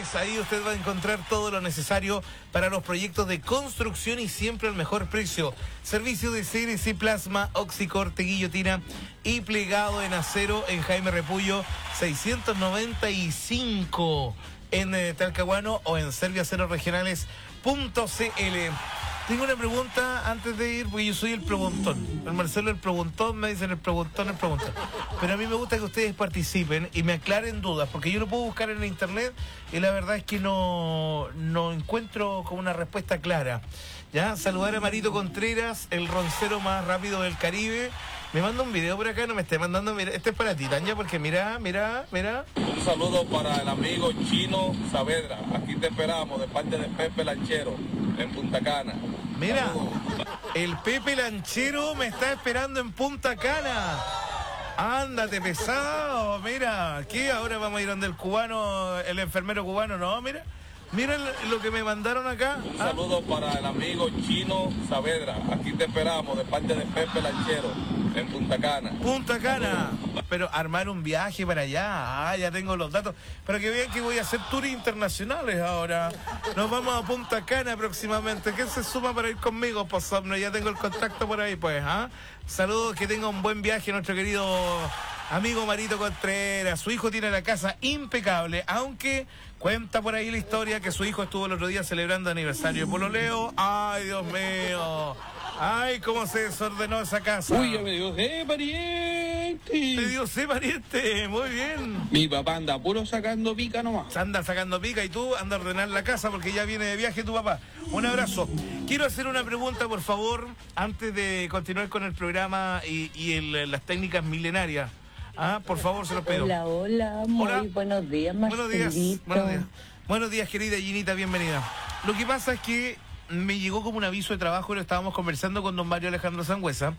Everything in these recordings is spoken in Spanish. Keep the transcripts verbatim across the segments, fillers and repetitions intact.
Materiales, ahí usted va a encontrar todo lo necesario para los proyectos de construcción y siempre al mejor precio. Servicio de C N C Plasma, oxicorte, guillotina y plegado en acero en Jaime Repullo seiscientos noventa y cinco en eh, Talcahuano o en serviaceros regionales punto c l. Tengo una pregunta antes de ir, porque yo soy el preguntón. El Marcelo el preguntón, me dicen el preguntón, el preguntón. Pero a mí me gusta que ustedes participen y me aclaren dudas, porque yo lo puedo buscar en internet y la verdad es que no, no encuentro como una respuesta clara. Ya, saludar a Marito Contreras, el roncero más rápido del Caribe. Me manda un video por acá, no me esté mandando, mira, este es para ti, Tanya, porque mira, mira, mira. Un saludo para el amigo Chino Saavedra, aquí te esperamos de parte de Pepe Lanchero, en Punta Cana. Mira, el Pepe Lanchero me está esperando en Punta Cana. Ándate pesado, mira, ¿qué? Ahora vamos a ir donde el cubano, el enfermero cubano, no, mira. Mira lo que me mandaron acá. Un saludo para el amigo Chino Saavedra, aquí te esperamos de parte de Pepe Lanchero, en Punta Cana. Punta Cana. Pero armar un viaje para allá, ah, ya tengo los datos. Para que vean que voy a hacer tours internacionales ahora. Nos vamos a Punta Cana próximamente. ¿Quién se suma para ir conmigo? Pues hombre, ya tengo el contacto por ahí, pues, ¿ah? Saludos, que tenga un buen viaje nuestro querido amigo Marito Contreras. Su hijo tiene la casa impecable, aunque cuenta por ahí la historia que su hijo estuvo el otro día celebrando aniversario de pololeo. ¡Ay, Dios mío! ¡Ay, cómo se desordenó esa casa! ¡Uy, ya me dio sé, pariente! ¡Te dio sé, pariente! Muy bien. Mi papá anda puro sacando pica nomás. Anda sacando pica y tú anda a ordenar la casa porque ya viene de viaje tu papá. Un abrazo. Quiero hacer una pregunta, por favor, antes de continuar con el programa y, y el, las técnicas milenarias. Ah, por favor, se los pido. Hola, hola, muy Hola. buenos días, Marcelito. Buenos días, buenos días. Buenos días, querida Ginita, bienvenida. Lo que pasa es que me llegó como un aviso de trabajo y lo estábamos conversando con don Mario Alejandro Sangüesa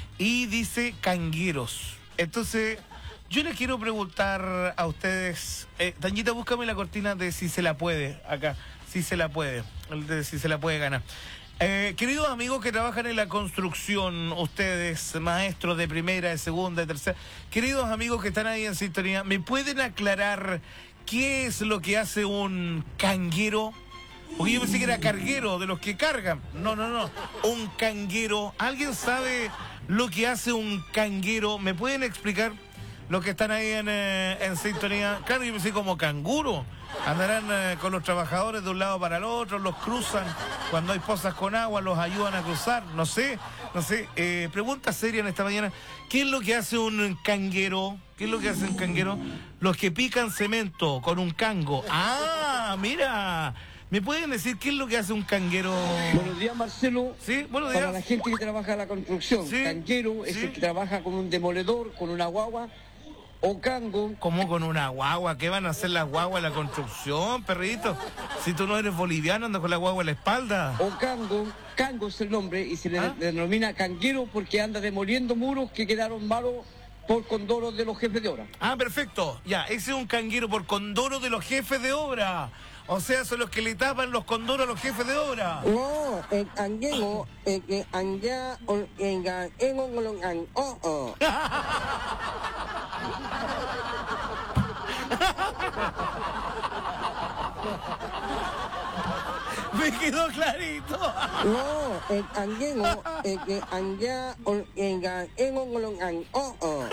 y dice cangueros. Entonces, yo les quiero preguntar a ustedes, eh, Tañita, búscame la cortina de si se la puede, acá, si se la puede, el de si se la puede ganar. Eh, queridos amigos que trabajan en la construcción, ustedes, maestros de primera, de segunda, de tercera, queridos amigos que están ahí en sintonía, ¿me pueden aclarar qué es lo que hace un canguero? Porque yo pensé que era carguero, de los que cargan. No, no, no, un canguero. ¿Alguien sabe lo que hace un canguero? ¿Me pueden explicar? Los que están ahí en, eh, en sintonía. Claro, yo pensé como canguro. Andarán eh, con los trabajadores de un lado para el otro, los cruzan. Cuando hay pozas con agua, los ayudan a cruzar. No sé, no sé. Eh, pregunta seria en esta mañana. ¿Qué es lo que hace un canguero? ¿Qué es lo que hace un canguero? Los que pican cemento con un cango. ¡Ah, mira! ¿Me pueden decir qué es lo que hace un canguero? Buenos días, Marcelo. Sí, buenos días. Para la gente que trabaja en la construcción, Sí, canguero es sí. el que trabaja con un demoledor, con una guagua, o cango. ¿Cómo con una guagua? ¿Qué van a hacer las guaguas en la construcción, perrito? Si tú no eres boliviano, andas con la guagua en la espalda. O cango, cango es el nombre y se le ¿Ah? denomina canguero porque anda demoliendo muros que quedaron malos por condoros de los jefes de obra. Ah, perfecto. Ya, ese es un canguero por condoro de los jefes de obra. O sea, son los que le tapan los condoros a los jefes de obra. No, el canguero, el que anda, el canguero con los can- oh, oh. Me quedó clarito. No, el canguero, el que anda, el canguero con los can- oh, oh.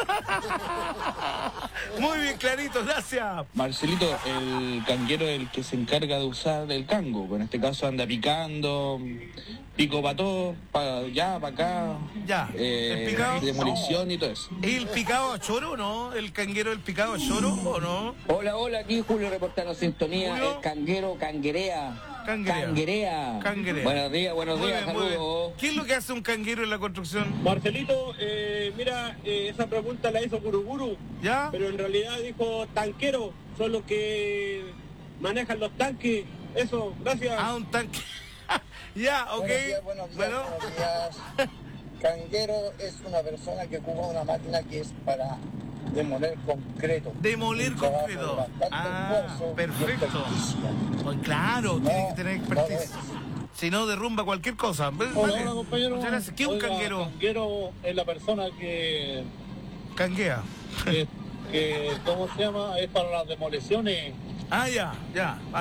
Muy bien, clarito, gracias. Marcelito, el canguero es el que se encarga de usar el cango. En este caso anda picando, pico para todo, para allá, para acá. Ya, eh, el picado. demolición y todo eso. ¿El picado a choro, no? ¿El canguero el picado a choro o no? Hola, hola, aquí Julio reportando sintonía. Julio. El canguero cangurea. Cangurea. Cangurea. Cangurea. Buenos días, buenos Muy días, bien, muy bien. saludos. ¿Qué es lo que hace un canguero en la construcción? Marcelito, eh, mira, eh, esa pregunta la hizo Guruguru, ¿Ya? pero en realidad dijo tanquero, son los que manejan los tanques. Eso, gracias. Ah, un tanque. Ya, ok. Buenos días, buenos días, Bueno. buenos días. Canguero es una persona que ocupa una máquina que es para demoler concreto. Demoler Un trabajo concreto. de bastante Ah, esfuerzo y perfecto. experticia. Pues claro, tiene que tener No, expertise. no es. Si no, derrumba cualquier cosa. Hola, Vale. hola, compañero. Muchas gracias. ¿Qué es un Oiga, canguero? Canguero es la persona que, Canguea. que, que, ¿cómo se llama? Es para las demoliciones. Ah, ya, ya.